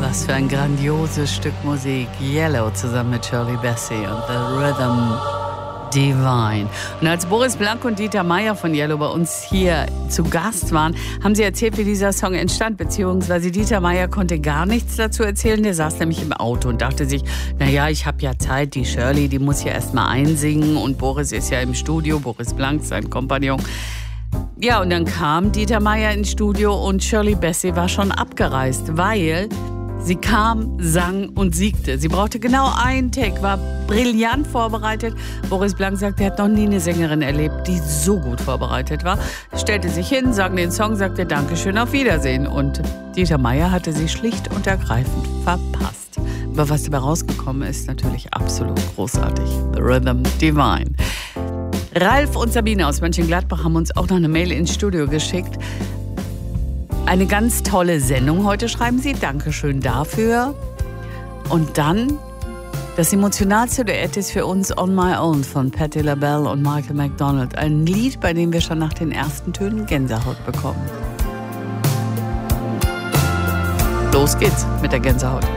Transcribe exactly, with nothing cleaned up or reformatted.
was für ein grandioses Stück Musik. Yellow zusammen mit Shirley Bassey und The Rhythm Divine. Und als Boris Blank und Dieter Meier von Yellow bei uns hier zu Gast waren, haben sie erzählt, wie dieser Song entstand, beziehungsweise Dieter Meier konnte gar nichts dazu erzählen. Der saß nämlich im Auto und dachte sich, naja, ich habe ja Zeit, die Shirley, die muss ja erst mal einsingen und Boris ist ja im Studio, Boris Blank, sein Kompagnon. Ja, und dann kam Dieter Meier ins Studio und Shirley Bassey war schon abgereist, weil sie kam, sang und siegte. Sie brauchte genau einen Take, war brillant vorbereitet. Boris Blank sagt, er hat noch nie eine Sängerin erlebt, die so gut vorbereitet war. Stellte sich hin, sang den Song, sagte Dankeschön, auf Wiedersehen. Und Dieter Meier hatte sie schlicht und ergreifend verpasst. Aber was dabei rausgekommen ist, natürlich absolut großartig. The Rhythm Divine. Ralf und Sabine aus Mönchengladbach haben uns auch noch eine Mail ins Studio geschickt. Eine ganz tolle Sendung heute, schreiben sie. Dankeschön dafür. Und dann, das emotionalste Duett ist für uns On My Own von Patti LaBelle und Michael McDonald. Ein Lied, bei dem wir schon nach den ersten Tönen Gänsehaut bekommen. Los geht's mit der Gänsehaut.